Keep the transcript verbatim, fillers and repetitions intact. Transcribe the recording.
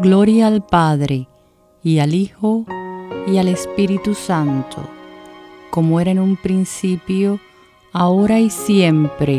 Gloria al Padre, y al Hijo, y al Espíritu Santo, como era en un principio, ahora y siempre,